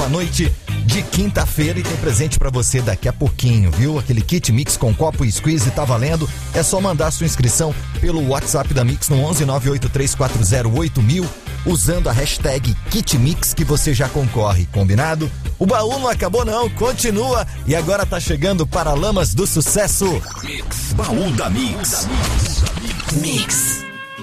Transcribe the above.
noite de quinta-feira e tem presente pra você daqui a pouquinho, viu? Aquele kit Mix com copo e squeeze tá valendo. É só mandar sua inscrição pelo WhatsApp da Mix no 11 98340 8000 usando a hashtag KitMix que você já concorre, combinado? O baú não acabou não, continua e agora tá chegando Paralamas do Sucesso. Mix, baú da Mix. Mix.